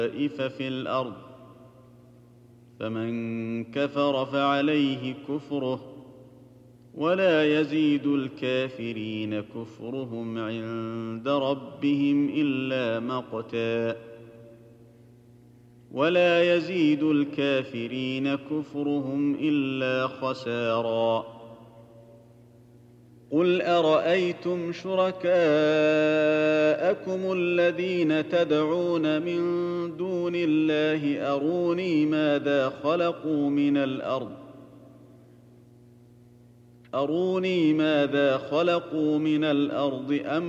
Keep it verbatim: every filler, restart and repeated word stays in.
في الأرض فمن كفر فعليه كفره ولا يزيد الكافرين كفرهم عند ربهم إلا مقتا ولا يزيد الكافرين كفرهم إلا خسارا قل أرأيتم شركاءكم الذين تدعون من دون الله أروني ماذا خلقوا من الأرض أروني ماذا خلقوا من الأرض أم